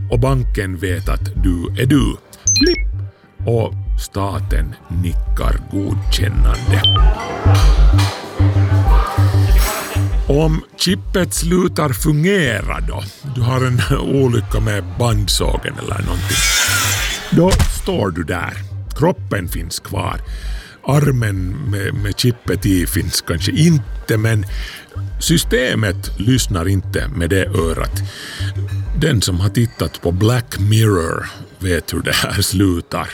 och banken vet att du är du. Blipp! Och staten nickar godkännande. Om chippet slutar fungera då, du har en olycka med bandsågen eller någonting, då står du där. Kroppen finns kvar. Armen med chippet i finns kanske inte, men systemet lyssnar inte med det örat. Den som har tittat på Black Mirror vet hur det här slutar.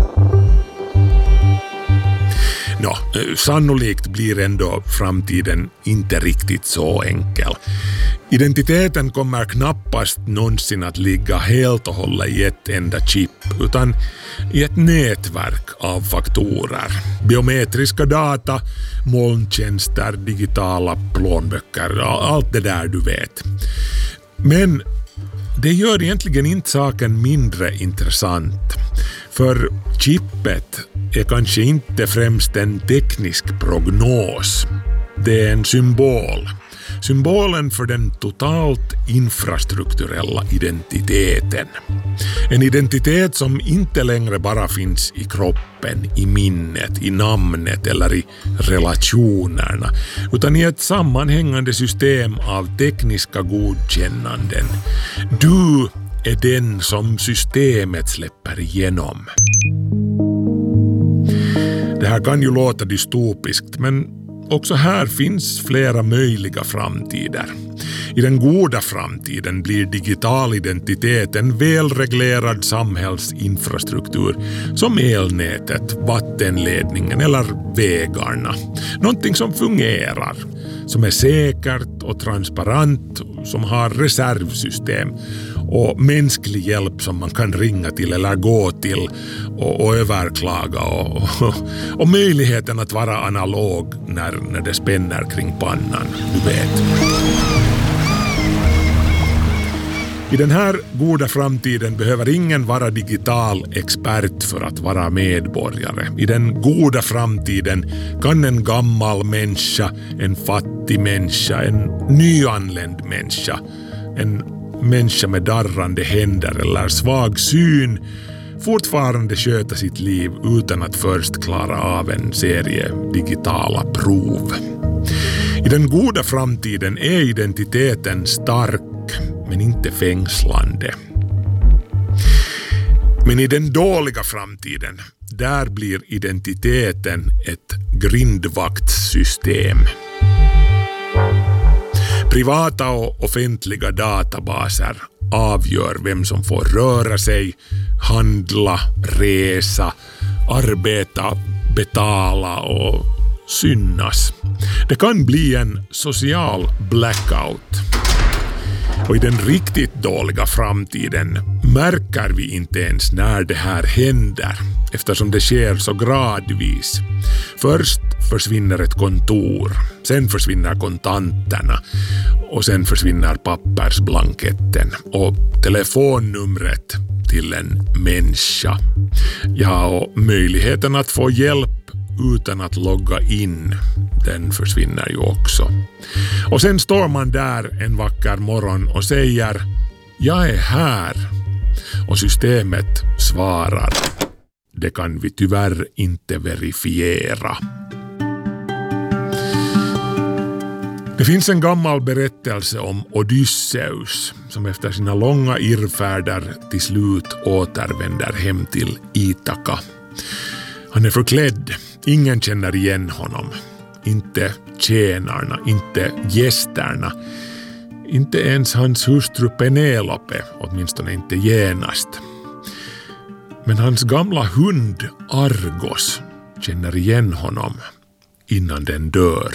Sannolikt blir ändå framtiden inte riktigt så enkel. Identiteten kommer knappast någonsin att ligga helt och hållet i ett enda chip, utan i ett nätverk av faktorer. Biometriska data, molntjänster, digitala plånböcker, allt det där du vet. Men det gör egentligen inte saken mindre intressant. För chippet är kanske inte främst en teknisk prognos. Det är en symbol. Symbolen för den totalt infrastrukturella identiteten. En identitet som inte längre bara finns i kroppen, i minnet, i namnet eller i relationerna, utan i ett sammanhängande system av tekniska godkännanden. Du är den som systemet släpper igenom. Det här kan ju låta dystopiskt, men också här finns flera möjliga framtider. I den goda framtiden blir digital identitet en välreglerad samhällsinfrastruktur som elnätet, vattenledningen eller vägarna. Någonting som fungerar, som är säkert och transparent, som har reservsystem och mänsklig hjälp som man kan ringa till eller gå till och överklaga och möjligheten att vara analog när det spänner kring pannan, du vet. I den här goda framtiden behöver ingen vara digital expert för att vara medborgare. I den goda framtiden kan en gammal människa, en fattig människa, en nyanländ människa, en människa med darrande händer eller svag syn fortfarande sköta sitt liv utan att först klara av en serie digitala prov. I den goda framtiden är identiteten stark men inte fängslande. Men i den dåliga framtiden, där blir identiteten ett grindvaktssystem. Privata och offentliga databaser avgör vem som får röra sig, handla, resa, arbeta, betala och synas. Det kan bli en social blackout. Och i den riktigt dåliga framtiden märker vi inte ens när det här händer, eftersom det sker så gradvis. Först försvinner ett kontor, sen försvinner kontanterna och sen försvinner pappersblanketten och telefonnumret till en människa. Ja, och möjligheten att få hjälp utan att logga in, den försvinner ju också. Och sen står man där en vacker morgon och säger: jag är här. Och systemet svarar: det kan vi tyvärr inte verifiera. Det finns en gammal berättelse om Odysseus som efter sina långa irrfärder till slut återvänder hem till Ithaka. Han är förklädd. Ingen känner igen honom. Inte tjänarna, inte gästerna. Inte ens hans hustru Penelope, åtminstone inte genast. Men hans gamla hund Argos känner igen honom innan den dör.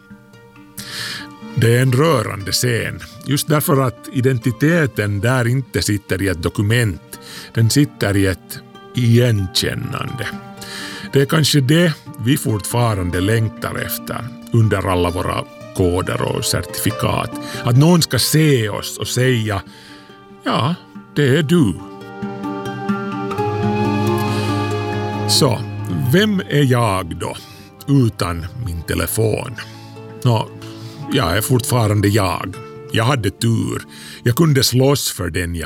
Det är en rörande scen, just därför att identiteten där inte sitter i ett dokument, den sitter i ett igenkännande. Det är kanske det vi fortfarande längtar efter under alla våra koder och certifikat. Att någon ska se oss och säga: ja, det är du. Så, vem är jag då utan min telefon? Jag är fortfarande jag. Jag hade tur. Jag kunde slåss för den jag